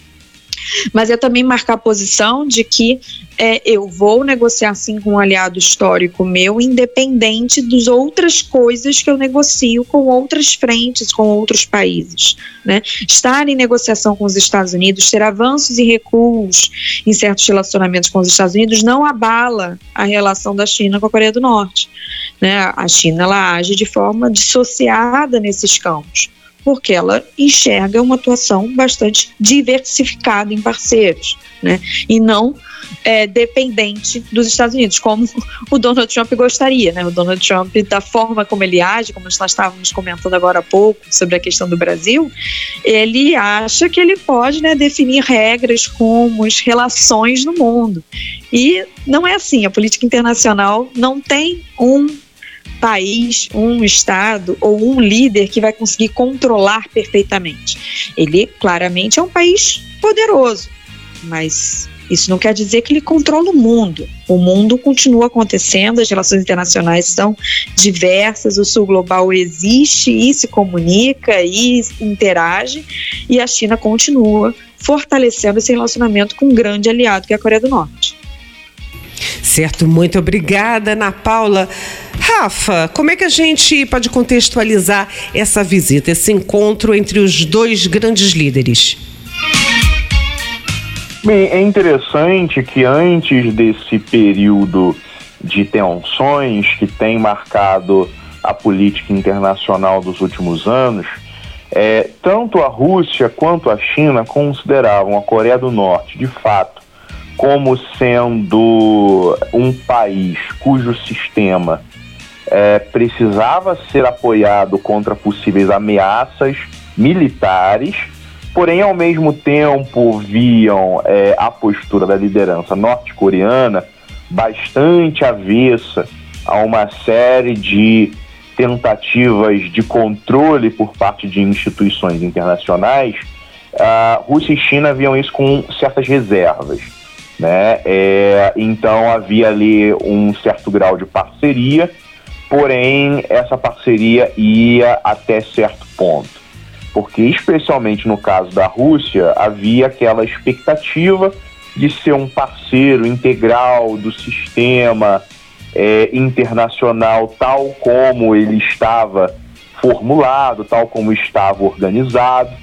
mas é também marcar a posição de que é, eu vou negociar sim com um aliado histórico meu, independente das outras coisas que eu negocio com outras frentes, com outros países, né? Estar em negociação com os Estados Unidos, ter avanços e recuos em certos relacionamentos com os Estados Unidos não abala a relação da China com a Coreia do Norte, né? A China, ela age de forma dissociada nesses campos, porque ela enxerga uma atuação bastante diversificada em parceiros, né? E não é, dependente dos Estados Unidos, como o Donald Trump gostaria, né? O Donald Trump, da forma como ele age, como nós estávamos comentando agora há pouco sobre a questão do Brasil, ele acha que ele pode, né, definir regras, rumos, relações no mundo. E não é assim, a política internacional não tem um país, um estado ou um líder que vai conseguir controlar perfeitamente. Ele claramente é um país poderoso, mas isso não quer dizer que ele controla o mundo. O mundo continua acontecendo, as relações internacionais são diversas, o Sul global existe e se comunica e interage, e a China continua fortalecendo esse relacionamento com um grande aliado que é a Coreia do Norte. Certo, muito obrigada, Ana Paula. Rafa, como é que a gente pode contextualizar essa visita, esse encontro entre os dois grandes líderes? Bem, é interessante que antes desse período de tensões que tem marcado a política internacional dos últimos anos, é, tanto a Rússia quanto a China consideravam a Coreia do Norte, de fato, como sendo um país cujo sistema é, precisava ser apoiado contra possíveis ameaças militares, porém, ao mesmo tempo, viam é, a postura da liderança norte-coreana bastante avessa a uma série de tentativas de controle por parte de instituições internacionais. A Rússia e China viam isso com certas reservas, né? É, então havia ali um certo grau de parceria, porém essa parceria ia até certo ponto, porque especialmente no caso da Rússia havia aquela expectativa de ser um parceiro integral do sistema é, internacional tal como ele estava formulado, tal como estava organizado.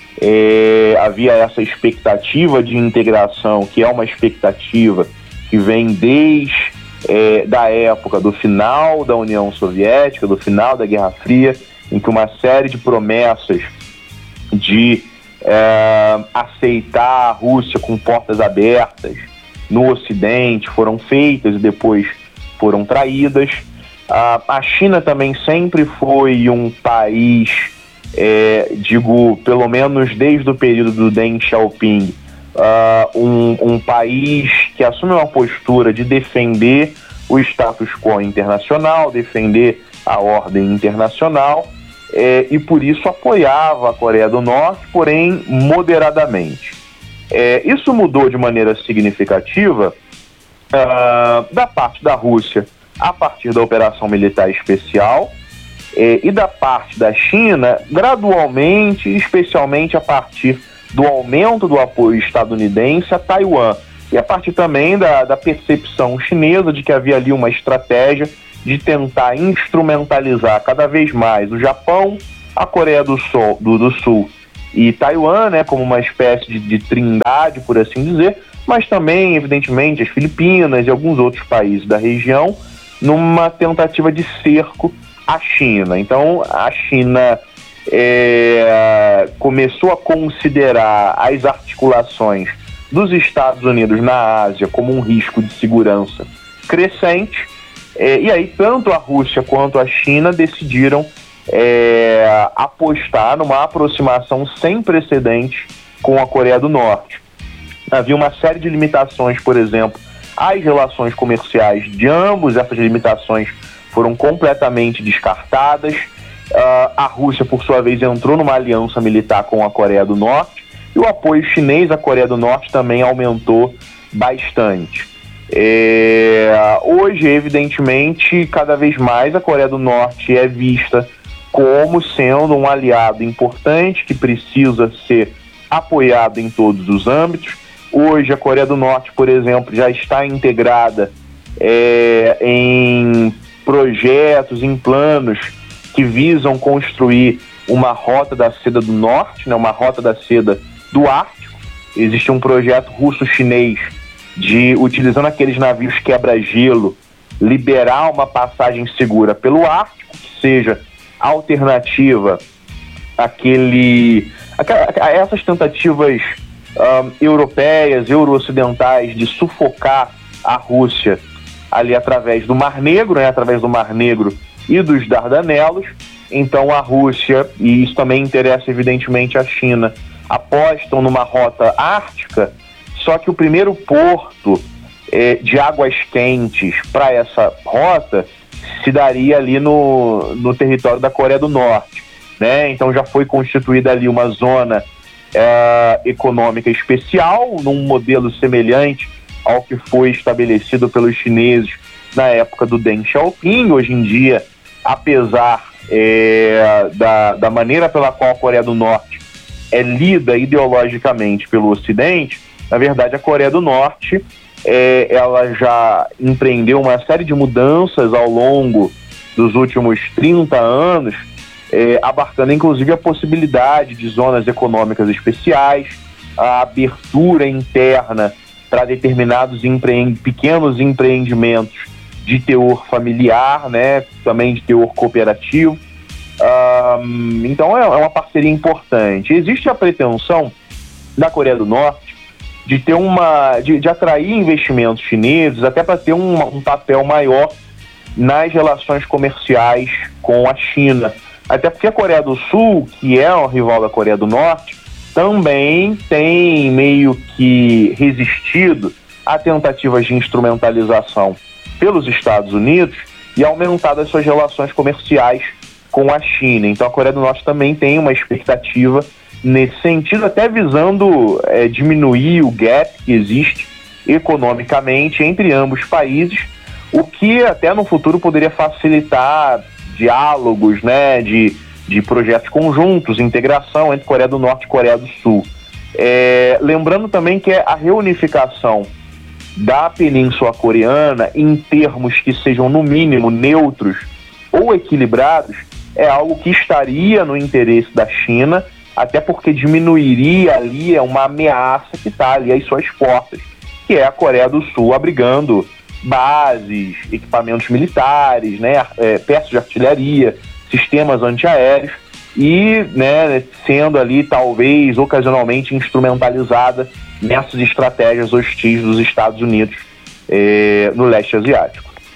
É, havia essa expectativa de integração, que é uma expectativa que vem desde é, da época do final da União Soviética, do final da Guerra Fria, em que uma série de promessas de é, aceitar a Rússia com portas abertas no Ocidente foram feitas e depois foram traídas. A, a China também sempre foi um país, É, digo, pelo menos desde o período do Deng Xiaoping, uh, um, um país que assume uma postura de defender o status quo internacional, defender a ordem internacional, é, e por isso apoiava a Coreia do Norte, porém moderadamente. É, isso mudou de maneira significativa uh, da parte da Rússia a partir da operação militar especial, eh, e da parte da China gradualmente, especialmente a partir do aumento do apoio estadunidense a Taiwan, e a partir também da, da percepção chinesa de que havia ali uma estratégia de tentar instrumentalizar cada vez mais o Japão, a Coreia do Sul, do, do Sul e Taiwan, né, como uma espécie de, de trindade, por assim dizer, mas também, evidentemente, as Filipinas e alguns outros países da região, numa tentativa de cerco à China. Então, a China é, começou a considerar as articulações dos Estados Unidos na Ásia como um risco de segurança crescente, é, e aí tanto a Rússia quanto a China decidiram é, apostar numa aproximação sem precedentes com a Coreia do Norte. Havia uma série de limitações, por exemplo, às relações comerciais de ambos. Essas limitações foram completamente descartadas. Uh, a Rússia, por sua vez, entrou numa aliança militar com a Coreia do Norte, e o apoio chinês à Coreia do Norte também aumentou bastante. É, hoje, evidentemente, cada vez mais a Coreia do Norte é vista como sendo um aliado importante que precisa ser apoiado em todos os âmbitos. Hoje a Coreia do Norte, por exemplo, já está integrada é, em projetos, em planos que visam construir uma rota da seda do norte, né, uma rota da seda do Ártico. Existe um projeto russo-chinês de, utilizando aqueles navios quebra-gelo, liberar uma passagem segura pelo Ártico, que seja alternativa àquele, a, a essas tentativas um, europeias, euro-ocidentais de sufocar a Rússia ali através do Mar Negro, né, através do Mar Negro e dos Dardanelos. Então a Rússia, e isso também interessa evidentemente a China, apostam numa rota ártica, só que o primeiro porto eh, de águas quentes para essa rota se daria ali no, no território da Coreia do Norte, né? Então já foi constituída ali uma zona eh, econômica especial, num modelo semelhante ao que foi estabelecido pelos chineses na época do Deng Xiaoping. Hoje em dia, apesar é, da, da maneira pela qual a Coreia do Norte é lida ideologicamente pelo Ocidente, na verdade a Coreia do Norte é, ela já empreendeu uma série de mudanças ao longo dos últimos trinta anos, é, abarcando inclusive a possibilidade de zonas econômicas especiais, a abertura interna para determinados empreend- pequenos empreendimentos de teor familiar, né, também de teor cooperativo. Um, então é, é uma parceria importante. Existe a pretensão da Coreia do Norte de ter uma, de, de atrair investimentos chineses, até para ter um, um papel maior nas relações comerciais com a China. Até porque a Coreia do Sul, que é o rival da Coreia do Norte, também tem meio que resistido a tentativas de instrumentalização pelos Estados Unidos e aumentado as suas relações comerciais com a China. Então a Coreia do Norte também tem uma expectativa nesse sentido, até visando é, diminuir o gap que existe economicamente entre ambos os países, o que até no futuro poderia facilitar diálogos, né, de, de projetos conjuntos, integração entre Coreia do Norte e Coreia do Sul. É, lembrando também que a reunificação da Península Coreana em termos que sejam no mínimo neutros ou equilibrados é algo que estaria no interesse da China, até porque diminuiria ali uma ameaça que está ali às suas portas, que é a Coreia do Sul abrigando bases, equipamentos militares, né, é, peças de artilharia, sistemas antiaéreos e, né, sendo ali talvez ocasionalmente instrumentalizada nessas estratégias hostis dos Estados Unidos é, no leste asiático.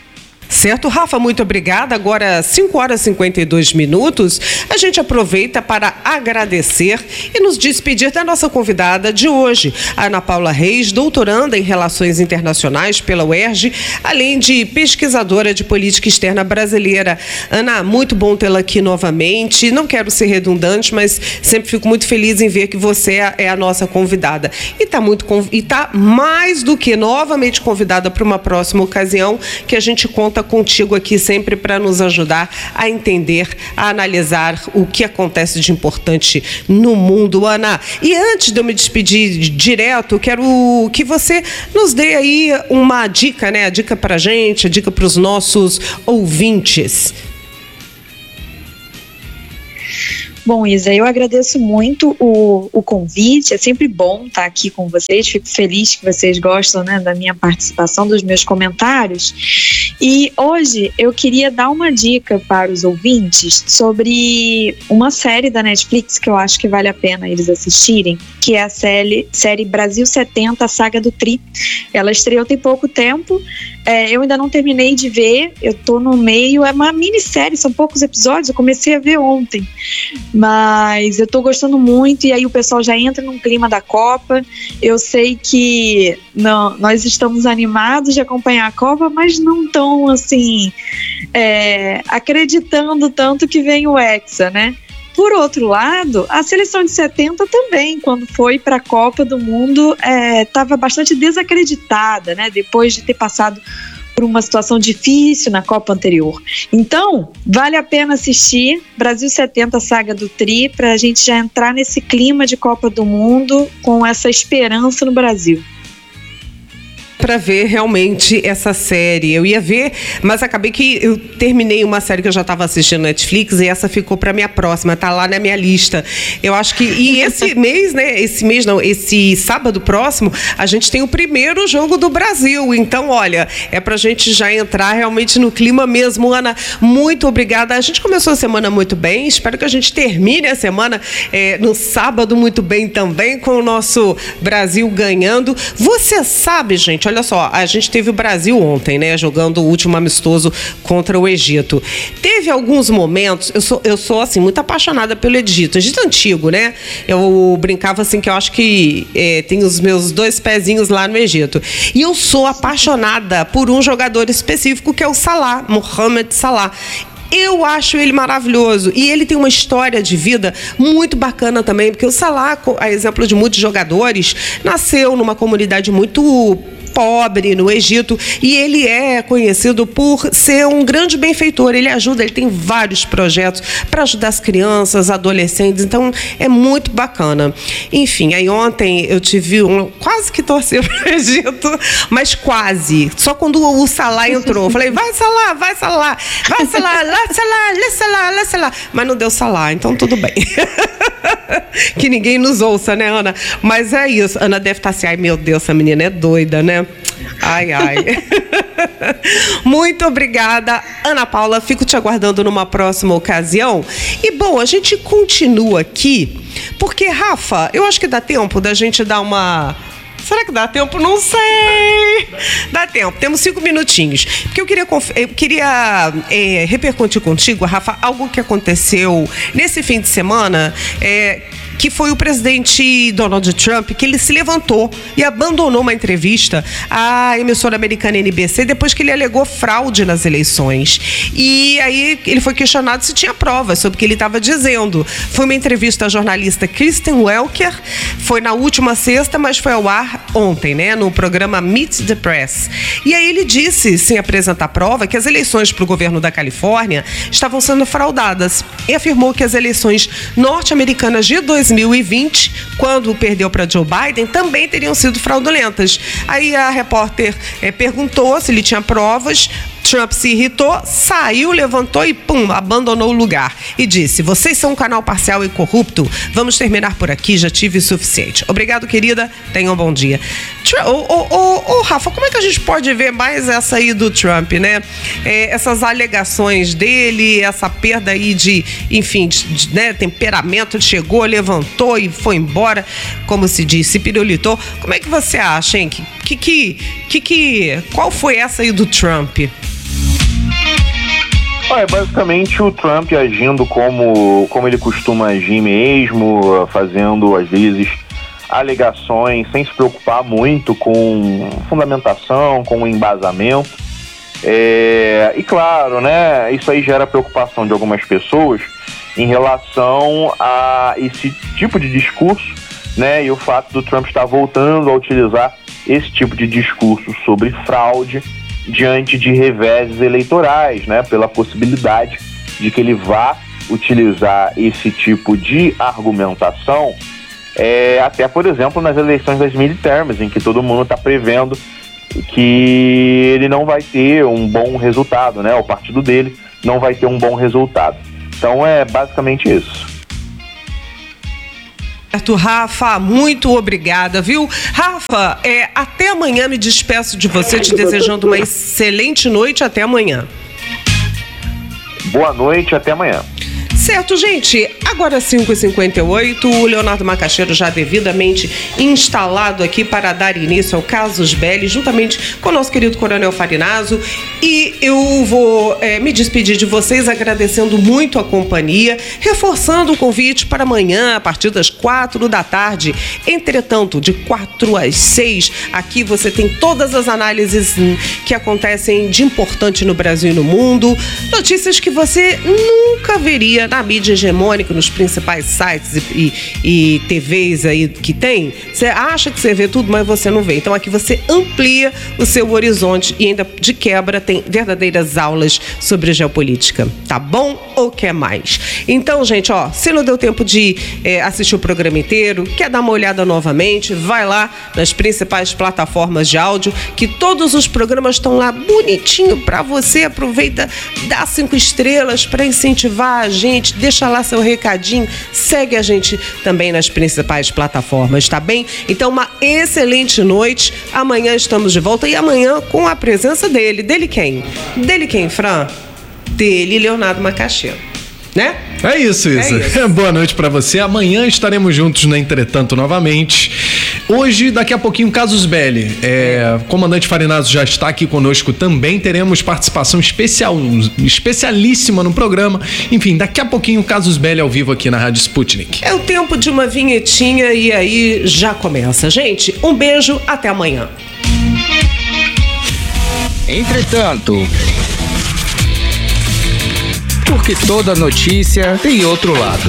Certo, Rafa, muito obrigada. Agora, cinco horas e cinquenta e dois minutos, a gente aproveita para agradecer e nos despedir da nossa convidada de hoje, a Ana Paula Reis, doutoranda em Relações Internacionais pela U E R J, além de pesquisadora de política externa brasileira. Ana, muito bom tê-la aqui novamente. Não quero ser redundante, mas sempre fico muito feliz em ver que você é a nossa convidada. E está muito, e tá mais do que novamente convidada para uma próxima ocasião, que a gente conta contigo aqui sempre para nos ajudar a entender, a analisar o que acontece de importante no mundo, Ana. E antes de eu me despedir direto, quero que você nos dê aí uma dica, né? A dica para a gente, a dica para os nossos ouvintes. Bom, Isa, eu agradeço muito o, o convite, é sempre bom estar aqui com vocês, fico feliz que vocês gostam, né, da minha participação, dos meus comentários. E hoje eu queria dar uma dica para os ouvintes sobre uma série da Netflix que eu acho que vale a pena eles assistirem, que é a série, série Brasil setenta, a Saga do Tri. Ela estreou tem pouco tempo, é, eu ainda não terminei de ver, eu tô no meio, é uma minissérie, são poucos episódios, eu comecei a ver ontem. Mas eu tô gostando muito, e aí o pessoal já entra num clima da Copa. Eu sei que não, nós estamos animados de acompanhar a Copa, mas não tão assim é, acreditando tanto que vem o Hexa, né? Por outro lado, a seleção de setenta também, quando foi para a Copa do Mundo, estava é, bastante desacreditada, né? Depois de ter passado por uma situação difícil na Copa anterior. Então, vale a pena assistir Brasil setenta, Saga do Tri, para a gente já entrar nesse clima de Copa do Mundo com essa esperança no Brasil. Para ver realmente essa série. Eu ia ver, mas acabei que eu terminei uma série que eu já estava assistindo no Netflix e essa ficou para minha próxima, tá lá na minha lista. Eu acho que, e esse mês, né, esse mês não, esse sábado próximo, a gente tem o primeiro jogo do Brasil, então olha, é pra gente já entrar realmente no clima mesmo. Ana, muito obrigada. A gente começou a semana muito bem, espero que a gente termine a semana é, no sábado muito bem também, com o nosso Brasil ganhando. Você sabe, gente, olha só, a gente teve o Brasil ontem, né, jogando o último amistoso contra o Egito. Teve alguns momentos, eu sou, eu sou assim, muito apaixonada pelo Egito, Egito antigo, né? Eu brincava assim que eu acho que é, tem os meus dois pezinhos lá no Egito. E eu sou apaixonada por um jogador específico que é o Salah, Mohamed Salah. Eu acho ele maravilhoso e ele tem uma história de vida muito bacana também, porque o Salah, a exemplo de muitos jogadores, nasceu numa comunidade muito pobre no Egito e ele é conhecido por ser um grande benfeitor. Ele ajuda, ele tem vários projetos para ajudar as crianças, adolescentes, então é muito bacana. Enfim, aí ontem eu tive um, quase que torcer para o Egito, mas quase. Só quando o Salah entrou, eu falei, vai Salah, vai Salah, vai Salah, lá Salah, lá Salah, lá Salah. Mas não deu Salah, então tudo bem. Que ninguém nos ouça, né, Ana? Mas é isso. Ana deve estar assim, ai meu Deus, essa menina é doida, né? Ai, ai. Muito obrigada, Ana Paula. Fico te aguardando numa próxima ocasião. E, bom, a gente continua aqui, porque, Rafa, eu acho que dá tempo da gente dar uma... Será que dá tempo? Não sei. Dá tempo. Temos cinco minutinhos. Porque eu queria, eu queria é, repercutir contigo, Rafa, algo que aconteceu nesse fim de semana, é, que foi o presidente Donald Trump, que ele se levantou e abandonou uma entrevista à emissora americana N B C depois que ele alegou fraude nas eleições. E aí ele foi questionado se tinha provas sobre o que ele estava dizendo. Foi uma entrevista à jornalista Kristen Welker, foi na última sexta, mas foi ao ar ontem, né, no programa Meet the Press. E aí ele disse, sem apresentar prova, que as eleições para o governo da Califórnia estavam sendo fraudadas e afirmou que as eleições norte-americanas de dois mil e vinte, quando perdeu para Joe Biden, também teriam sido fraudulentas. Aí a repórter eh, perguntou se ele tinha provas. Trump se irritou, saiu, levantou e pum, abandonou o lugar. E disse, vocês são um canal parcial e corrupto, vamos terminar por aqui, já tive o suficiente. Obrigado, querida, tenham um bom dia. Ô, ô, ô, ô, Rafa, como é que a gente pode ver mais essa aí do Trump, né? É, essas alegações dele, essa perda aí de, enfim, de, de, né, temperamento, chegou, levantou e foi embora, como se diz, se pirulitou. Como é que você acha, hein? Que, que, que, que, qual foi essa aí do Trump? Olha, basicamente o Trump agindo como, como ele costuma agir mesmo, fazendo às vezes alegações sem se preocupar muito com fundamentação, com embasamento. É, e claro, né, isso aí gera preocupação de algumas pessoas em relação a esse tipo de discurso, né, e o fato do Trump estar voltando a utilizar esse tipo de discurso sobre fraude diante de reveses eleitorais, né, pela possibilidade de que ele vá utilizar esse tipo de argumentação, é, até, por exemplo, nas eleições das midterms, em que todo mundo está prevendo que ele não vai ter um bom resultado, né, o partido dele não vai ter um bom resultado. Então é basicamente isso. Certo, Rafa, muito obrigada, viu? Rafa, é, até amanhã, me despeço de você, te desejando uma excelente noite. Até amanhã. Boa noite, até amanhã. Certo, gente, agora cinco e cinquenta e oito, o Leonardo Macaxeiro já devidamente instalado aqui para dar início ao Casus Belli, juntamente com o nosso querido Coronel Farinazo, e eu vou é, me despedir de vocês agradecendo muito a companhia, reforçando o convite para amanhã, a partir das quatro da tarde. Entretanto, de quatro às seis, aqui você tem todas as análises que acontecem de importante no Brasil e no mundo, notícias que você nunca veria na mídia hegemônica, nos principais sites e, e, e T Vs aí que tem. Você acha que você vê tudo, mas você não vê. Então aqui você amplia o seu horizonte e ainda de quebra tem verdadeiras aulas sobre geopolítica. Tá bom ou quer mais? Então, gente, ó, se não deu tempo de é, assistir o programa inteiro, quer dar uma olhada novamente, vai lá nas principais plataformas de áudio, que todos os programas estão lá bonitinho pra você. Aproveita, dá cinco estrelas pra incentivar a gente. Deixa lá seu recadinho, segue a gente também nas principais plataformas, tá bem? Então, uma excelente noite. Amanhã estamos de volta e amanhã com a presença dele. Dele quem? Dele quem, Fran? Dele, Leonardo Macaxeiro. Né? É isso, Isa. É isso. Boa noite pra você. Amanhã estaremos juntos no Entretanto novamente. Hoje, daqui a pouquinho, Casus Belli. É, o comandante Farinazo já está aqui conosco também. Teremos participação especial, especialíssima no programa. Enfim, daqui a pouquinho, Casus Belli ao vivo aqui na Rádio Sputnik. É o tempo de uma vinhetinha e aí já começa. Gente, um beijo, até amanhã. Entretanto, porque toda notícia tem outro lado.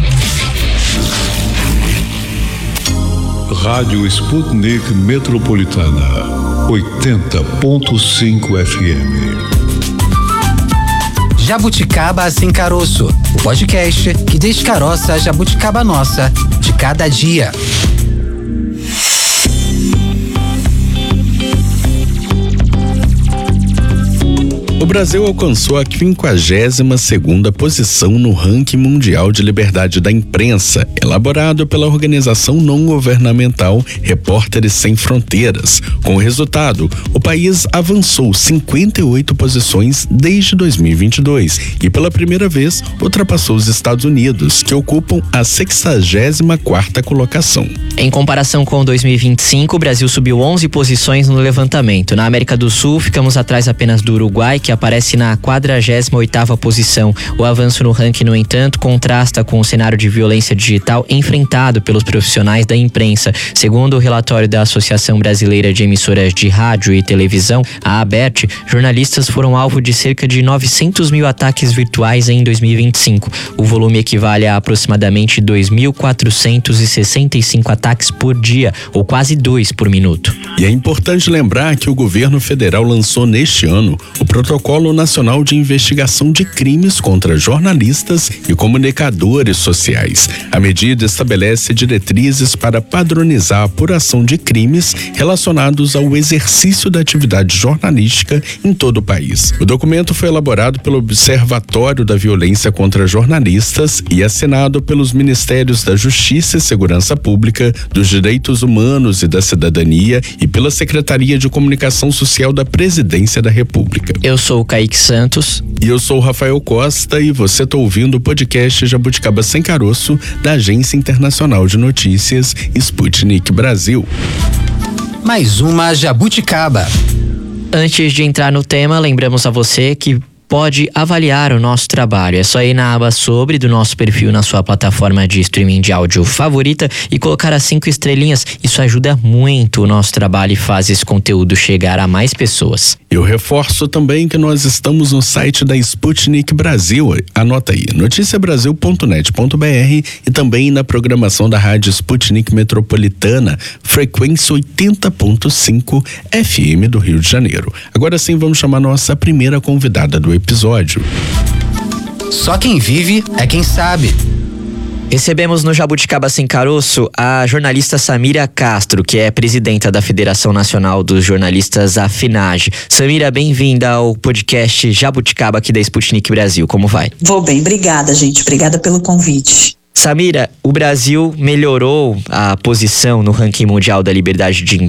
Rádio Sputnik Metropolitana, oitenta ponto cinco F M. Jabuticaba Sem Caroço, o podcast que descaroça a jabuticaba nossa de cada dia. O Brasil alcançou a quinquagésima segunda posição no ranking mundial de liberdade da imprensa, elaborado pela organização não governamental Repórteres Sem Fronteiras. Com o resultado, o país avançou cinquenta e oito posições desde dois mil e vinte e dois e pela primeira vez ultrapassou os Estados Unidos, que ocupam a sexagésima quarta colocação. Em comparação com dois mil e vinte e cinco, o Brasil subiu onze posições no levantamento. Na América do Sul, ficamos atrás apenas do Uruguai, que aparece na quadragésima oitava posição. O avanço no ranking, no entanto, contrasta com o cenário de violência digital enfrentado pelos profissionais da imprensa. Segundo o relatório da Associação Brasileira de Emissoras de Rádio e Televisão, a ABERT, jornalistas foram alvo de cerca de novecentos mil ataques virtuais em dois mil e vinte e cinco. O volume equivale a aproximadamente dois mil quatrocentos e sessenta e cinco ataques por dia, ou quase dois por minuto. E é importante lembrar que o governo federal lançou neste ano o Protocolo Nacional de Investigação de Crimes contra jornalistas e comunicadores sociais. A medida estabelece diretrizes para padronizar a apuração de crimes relacionados ao exercício da atividade jornalística em todo o país. O documento foi elaborado pelo Observatório da Violência contra Jornalistas e assinado pelos Ministérios da Justiça e Segurança Pública, dos Direitos Humanos e da Cidadania e pela Secretaria de Comunicação Social da Presidência da República. Eu sou o Kaique Santos. E eu sou o Rafael Costa e você está ouvindo o podcast Jabuticaba Sem Caroço da Agência Internacional de Notícias Sputnik Brasil. Mais uma jabuticaba. Antes de entrar no tema, lembramos a você que pode avaliar o nosso trabalho. É só ir na aba Sobre do nosso perfil na sua plataforma de streaming de áudio favorita e colocar as cinco estrelinhas. Isso ajuda muito o nosso trabalho e faz esse conteúdo chegar a mais pessoas. Eu reforço também que nós estamos no site da Sputnik Brasil. Anota aí, noticia brasil ponto net ponto b r e também na programação da rádio Sputnik Metropolitana, frequência oitenta ponto cinco F M do Rio de Janeiro. Agora sim, vamos chamar nossa primeira convidada do episódio. Só quem vive é quem sabe. Recebemos no Jabuticaba Sem Caroço a jornalista Samira Castro, que é presidenta da Federação Nacional dos Jornalistas, a FENAGE. Samira, bem-vinda ao podcast Jabuticaba aqui da Sputnik Brasil. Como vai? Vou bem, obrigada, gente. Obrigada pelo convite. Samira, o Brasil melhorou a posição no ranking mundial da liberdade de